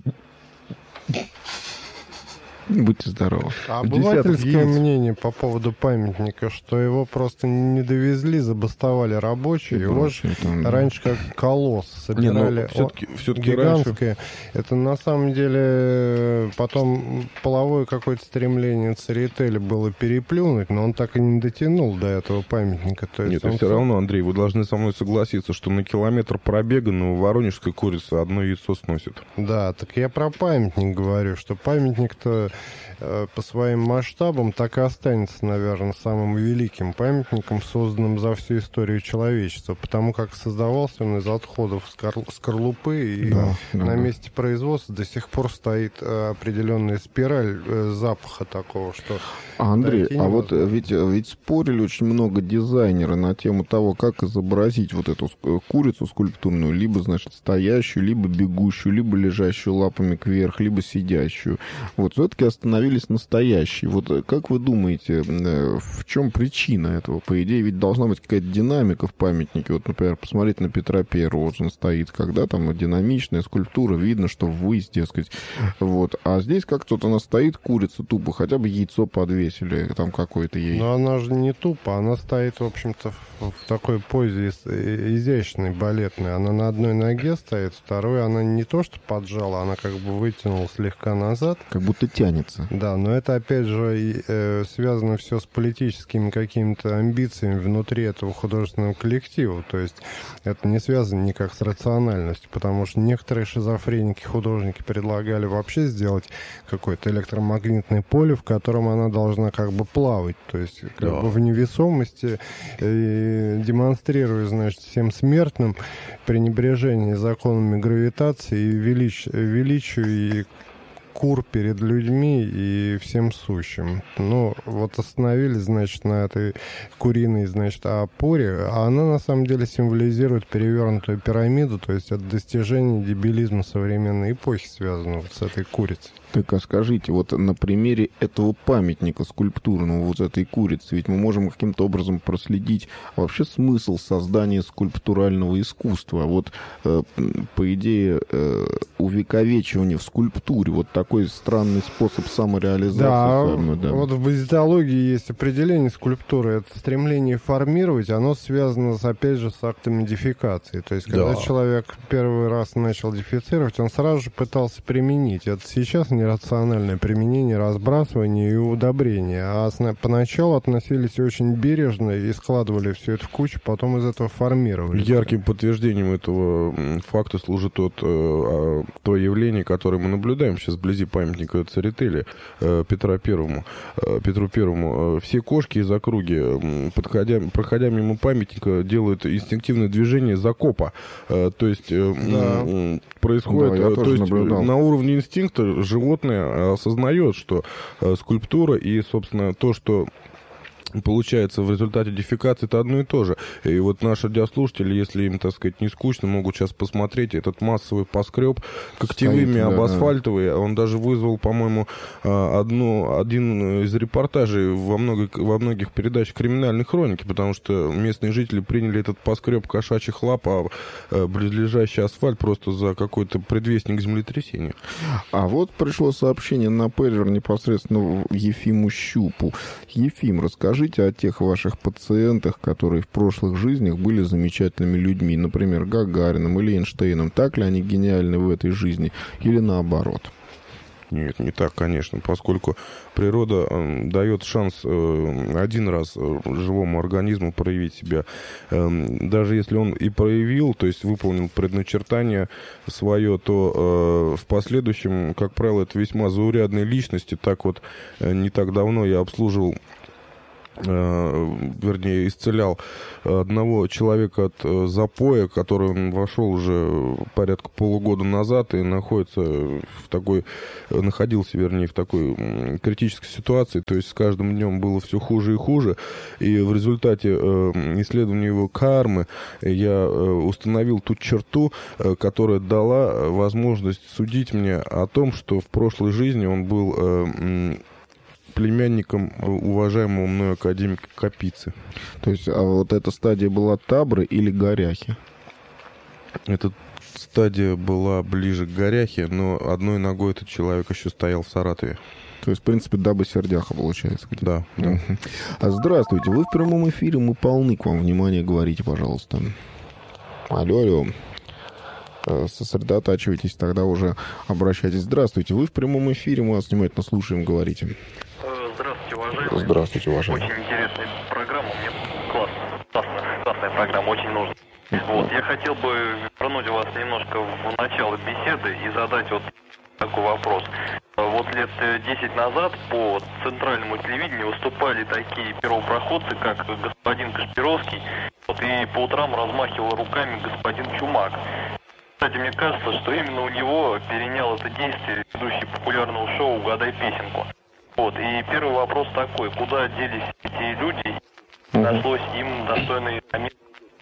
Будьте здоровы. Обывательское мнение по поводу памятника, что его просто не довезли, забастовали рабочие. Его же раньше как колосс собирали. Все-таки гигантское. Раньше... Это на самом деле потом половое какое-то стремление Церетели было переплюнуть, но он так и не дотянул до этого памятника. То есть все равно, Андрей, вы должны со мной согласиться, что на километр пробега воронежская курица одно яйцо сносит. Да, так я про памятник говорю, что памятник-то по своим масштабам так и останется, наверное, самым великим памятником, созданным за всю историю человечества, потому как создавался он из отходов скорлупы, и на месте производства до сих пор стоит определенная спираль запаха такого, что... Андрей, вот ведь спорили очень много дизайнеры на тему того, как изобразить вот эту курицу скульптурную, либо, значит, стоящую, либо бегущую, либо лежащую лапами кверх, либо сидящую. Вот все-таки остановились настоящие. Вот как вы думаете, в чем причина этого? По идее, ведь должна быть какая-то динамика в памятнике. Вот, например, посмотреть на Петра Первого, вот он стоит, когда там динамичная скульптура, видно, что ввысь, дескать. Вот. А здесь как-то вот она стоит, курица тупо, хотя бы яйцо подвесили, там какое-то яйцо. Но она же не тупо, она стоит, в общем-то, в такой позе изящной, балетной. Она на одной ноге стоит, второй она не то что поджала, она как бы вытянула слегка назад. Как будто тянется. Да, но это, опять же, связано все с политическими какими-то амбициями внутри этого художественного коллектива. То есть это не связано никак с рациональностью, потому что некоторые шизофреники-художники предлагали вообще сделать какое-то электромагнитное поле, в котором она должна как бы плавать, то есть как бы в невесомости, и демонстрируя, значит, всем смертным пренебрежение законами гравитации и величию и кур перед людьми и всем сущим. Ну, вот остановились, значит, на этой куриной, значит, опоре, а она на самом деле символизирует перевернутую пирамиду, то есть это достижение дебилизма современной эпохи, связанного с этой курицей. Так, а скажите, вот на примере этого памятника скульптурного, вот этой курицы, ведь мы можем каким-то образом проследить вообще смысл создания скульптурального искусства. Вот, по идее, увековечивание в скульптуре вот такой странный способ самореализации. Да, вот в базитологии есть определение скульптуры. Это стремление формировать, оно связано, опять же, с актом модификации. То есть, когда человек первый раз начал дефицировать, он сразу же пытался применить. Это сейчас нерациональное применение, разбрасывание и удобрение. А поначалу относились очень бережно и складывали все это в кучу, потом из этого формировали. Ярким подтверждением этого факта служит то явление, которое мы наблюдаем сейчас вблизи памятника Церетели Петру Первому. Все кошки из округи, проходя мимо памятника, делают инстинктивное движение закопа. То есть происходит... то есть на уровне инстинкта животное осознает, что скульптура и, собственно, то, что получается в результате дефекации, это одно и то же. И вот наши радиослушатели, если им, так сказать, не скучно, могут сейчас посмотреть этот массовый поскреб когтевыми об асфальтовые. Он даже вызвал, по-моему, один из репортажей во многих передачах криминальной хроники, потому что местные жители приняли этот поскреб кошачьих лап, а близлежащий асфальт просто за какой-то предвестник землетрясения. А вот пришло сообщение на пейджер непосредственно Ефиму Щупу. Ефим, расскажите о тех ваших пациентах, которые в прошлых жизнях были замечательными людьми, например, Гагарином или Эйнштейном. Так ли они гениальны в этой жизни или наоборот? Нет, не так, конечно, поскольку природа дает шанс один раз живому организму проявить себя. Даже если он и проявил, то есть выполнил предначертание свое, то в последующем, как правило, это весьма заурядные личности. Так вот, не так давно я обслуживал, вернее, исцелял одного человека от запоя, который он вошел уже порядка полугода назад и находился находился в такой критической ситуации, то есть с каждым днем было все хуже и хуже, и в результате исследования его кармы я установил ту черту, которая дала возможность судить мне о том, что в прошлой жизни он был племянником уважаемого мною академика Капицы. То есть, а вот эта стадия была Табры или Горяхи? Эта стадия была ближе к Горяхе, но одной ногой этот человек еще стоял в Саратове. То есть, в принципе, даба сердяха получается. Да. Здравствуйте, вы в прямом эфире, мы полны к вам внимания, говорите, пожалуйста. Алло. Сосредотачивайтесь, тогда уже обращайтесь. Здравствуйте, вы в прямом эфире, мы вас внимательно слушаем, говорите. Здравствуйте, уважаемый. Здравствуйте, уважаемый. Очень интересная программа, мне классная программа, очень нужна. Вот, я хотел бы вернуть вас немножко в начало беседы и задать вот такой вопрос. Вот лет 10 назад по центральному телевидению выступали такие первопроходцы, как господин Кашпировский, вот, и по утрам размахивал руками господин Чумак. Кстати, мне кажется, что именно у него перенял это действие ведущий популярного шоу «Угадай песенку». Вот, и первый вопрос такой, куда делись эти люди, нашлось им достойный момент?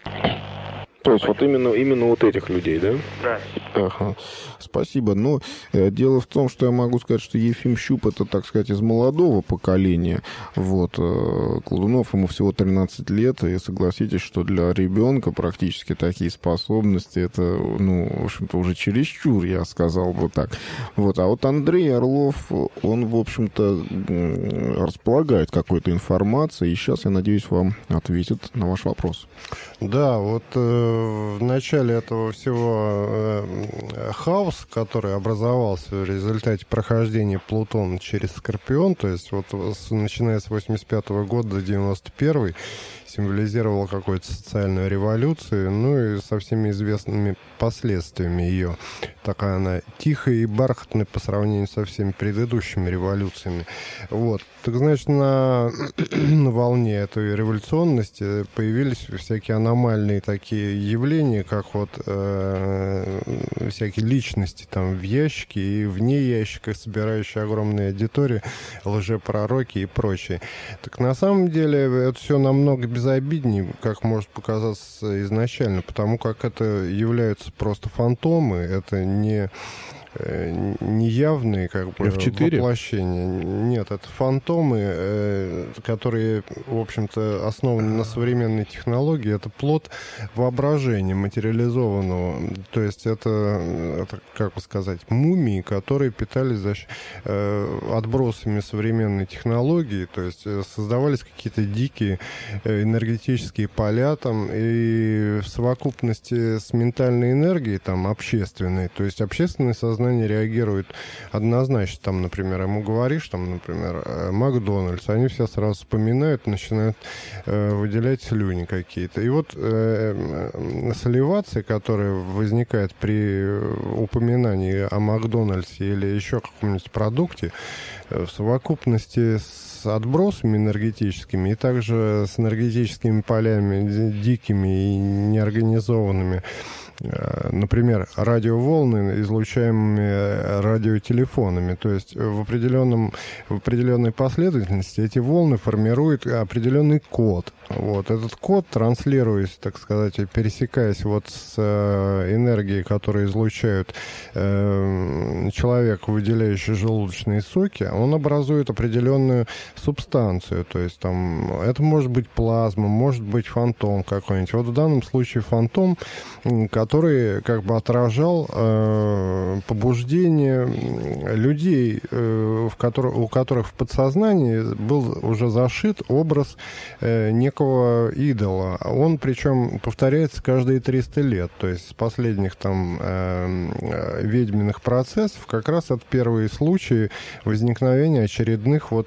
То есть вот именно вот этих людей, да? Да. Ага. Спасибо. Но дело в том, что я могу сказать, что Ефим Щуп — это, так сказать, из молодого поколения. Вот. Кладунов, ему всего 13 лет, и согласитесь, что для ребенка практически такие способности, это, в общем-то, уже чересчур, я сказал бы так. Вот. А вот Андрей Орлов, он, в общем-то, располагает какой-то информацией, и сейчас, я надеюсь, вам ответит на ваш вопрос. Да, вот в начале этого всего хаос, который образовался в результате прохождения Плутона через Скорпион, то есть вот начиная с 85 года до 91 символизировала какую-то социальную революцию, ну и со всеми известными последствиями ее. Такая она тихая и бархатная по сравнению со всеми предыдущими революциями. Вот. Так значит, на волне этой революционности появились всякие аномальные такие явления, как вот всякие личности там в ящике и вне ящика, собирающие огромные аудитории, лжепророки и прочее. Так на самом деле это все намного безобиднее, как может показаться изначально, потому как это являются просто фантомы, это не неявные как бы F4? воплощения. Нет, это фантомы, которые, в общем-то, основаны на современной технологии. Это плод воображения материализованного. То есть это как бы сказать, мумии, которые питались отбросами современной технологии. То есть создавались какие-то дикие энергетические поля там, и в совокупности с ментальной энергией там, общественной, то есть общественное сознание реагирует однозначно. Там, например, ему говоришь, там, например, Макдональдс, они все сразу вспоминают, начинают выделять слюни какие-то. И вот саливация, которая возникает при упоминании о Макдональдсе или еще каком-нибудь продукте, в совокупности с отбросами энергетическими и также с энергетическими полями дикими и неорганизованными, например, радиоволны, излучаемыми радиотелефонами. То есть в определенной последовательности эти волны формируют определенный код. Вот. Этот код, транслируясь, так сказать, пересекаясь вот с энергией, которую излучают человек, выделяющий желудочные соки, он образует определенную субстанцию. То есть там это может быть плазма, может быть фантом какой-нибудь. Вот в данном случае фантом, который как бы отражал побуждение людей, у которых в подсознании был уже зашит образ некого идола. Он, причем, повторяется каждые 300 лет. То есть с последних там ведьминых процессов как раз это первые случаи возникновения очередных вот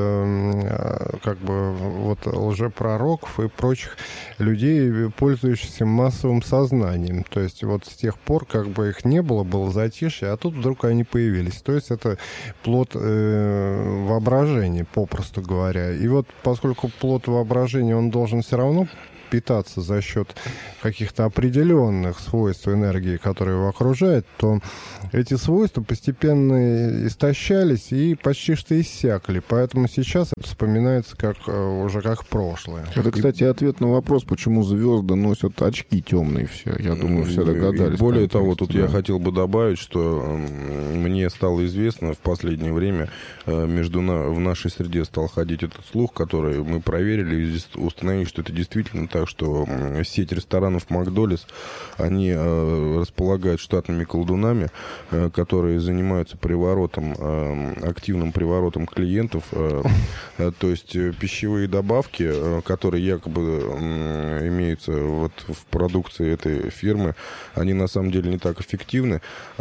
как бы вот лжепророков и прочих людей, пользующихся массовым сознанием. То есть вот с тех пор как бы их не было, было затишье, а тут вдруг они появились. То есть это плод воображения, попросту говоря. И вот поскольку плод воображения, он должен все равно питаться за счет каких-то определенных свойств энергии, которые его окружают, то эти свойства постепенно истощались и почти что иссякли. Поэтому сейчас это вспоминается уже как прошлое. Это, кстати, ответ на вопрос, почему звезды носят очки темные все. Я думаю, все догадались. И более того, тут я хотел бы добавить, что мне стало известно в последнее время, в нашей среде стал ходить этот слух, который мы проверили и установили, что это действительно так, что сеть ресторанов «Макдональдс», они располагают штатными колдунами, которые занимаются активным приворотом клиентов. То есть пищевые добавки, которые якобы имеются вот в продукции этой фирмы, они на самом деле не так эффективны.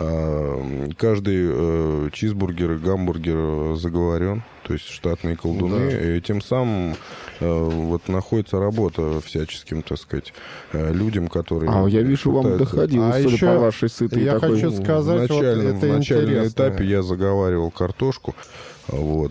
Каждый чизбургер и гамбургер заговорен. То есть штатные колдуны, да. И тем самым вот находится работа всяческим, так сказать, людям, которые... я вижу, вам доходило, судя по вашей сытой я такой... хочу сказать, в начальном этапе я заговаривал картошку, вот,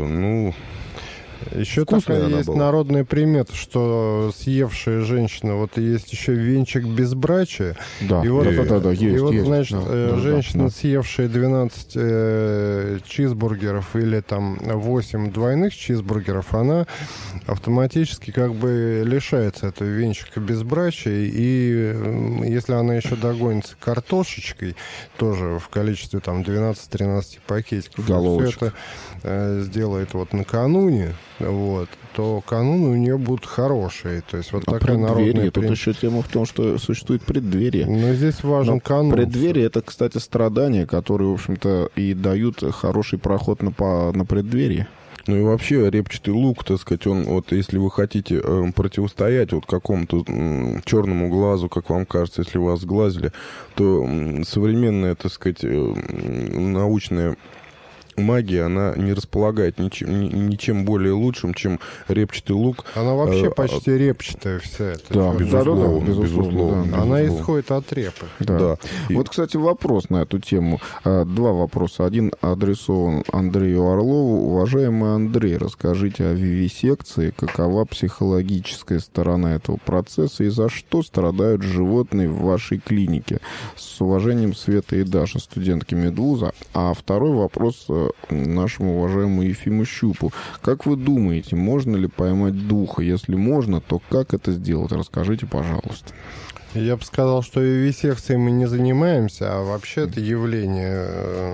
Еще такая есть народная примета, что съевшая женщина, вот есть еще венчик безбрачия. Да, есть. Значит, женщина, съевшая 12 чизбургеров или там 8 двойных чизбургеров, она автоматически как бы лишается этого венчика безбрачия. И если она еще догонится картошечкой, тоже в количестве там 12-13 пакетиков, все это сделает вот накануне, вот, то кануны у нее будут хорошие. То есть вот такая народная... Тут еще тема в том, что существует преддверие. Но здесь важен канун. Преддверие — это, кстати, страдания, которые, в общем-то, и дают хороший проход на преддверие. Ну и вообще репчатый лук, так сказать, он вот если вы хотите противостоять вот какому-то черному глазу, как вам кажется, если вас сглазили, то современная, так сказать, научная магия, она не располагает ничем более лучшим, чем репчатый лук. Она вообще почти репчатая вся эта. Да, безусловно. Да. Она исходит от репы. Да. Вот, кстати, вопрос на эту тему. Два вопроса. Один адресован Андрею Орлову. Уважаемый Андрей, расскажите о вивисекции, какова психологическая сторона этого процесса и за что страдают животные в вашей клинике? С уважением, Света и Даша, студентки медвуза. А второй вопрос нашему уважаемому Ефиму Щупу. Как вы думаете, можно ли поймать духа? Если можно, то как это сделать? Расскажите, пожалуйста. Я бы сказал, что вивисекцией мы не занимаемся, а вообще это явление,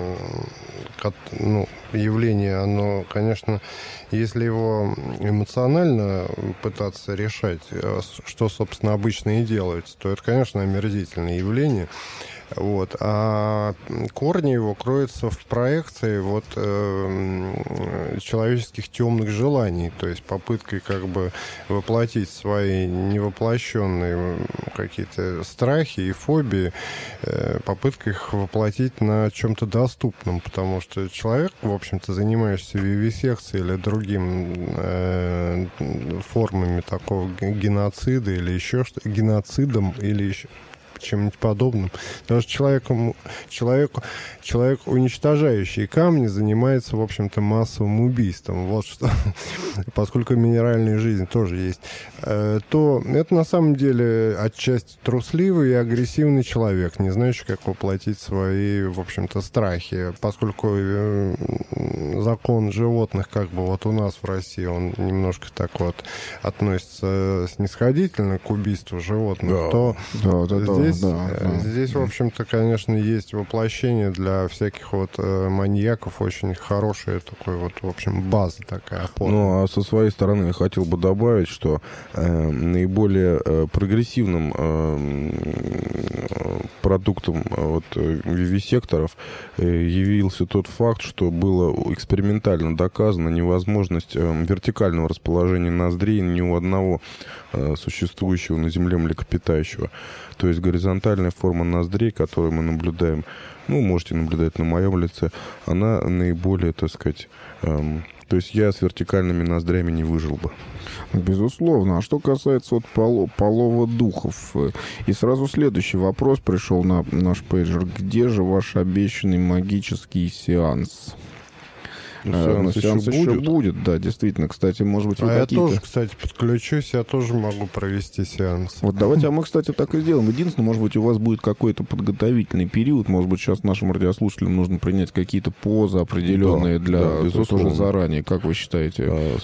оно, конечно, если его эмоционально пытаться решать, что, собственно, обычно и делается, то это, конечно, омерзительное явление. Вот. А корни его кроются в проекции человеческих темных желаний, то есть попыткой как бы воплотить свои невоплощенные какие-то страхи и фобии, попыткой их воплотить на чем-то доступном, потому что человек, в общем-то, занимающийся вивисекцией или другим формами такого геноцида или еще что-то, геноцидом или еще чем-нибудь подобным. Потому что человек, уничтожающий камни, занимается, в общем-то, массовым убийством. Вот что. Поскольку минеральная жизнь тоже есть, то это на самом деле отчасти трусливый и агрессивный человек, не знающий, как воплотить свои, в общем-то, страхи. Поскольку закон животных, как бы вот у нас в России, он немножко так вот относится снисходительно к убийству животных, то здесь, в общем-то, конечно, есть воплощение для всяких вот маньяков, очень хорошая такой вот, в общем, база такая, опора. Ну, а со своей стороны я хотел бы добавить, что наиболее прогрессивным продуктом вивисекторов явился тот факт, что было экспериментально доказана невозможность вертикального расположения ноздрей ни у одного существующего на Земле млекопитающего. То есть горизонтальная форма ноздрей, которую мы наблюдаем, можете наблюдать на моем лице, она наиболее, так сказать... То есть я с вертикальными ноздрями не выжил бы. Безусловно. А что касается полова духов? И сразу следующий вопрос пришел на наш пейджер. Где же ваш обещанный магический сеанс? Сеанс еще будет, да, действительно. Кстати, может быть, вы я тоже, кстати, подключусь, я тоже могу провести сеанс. Вот давайте, мы, кстати, так и сделаем. Единственное, может быть, у вас будет какой-то подготовительный период, может быть, сейчас нашим радиослушателям нужно принять какие-то позы определенные для тоже заранее. Как вы считаете?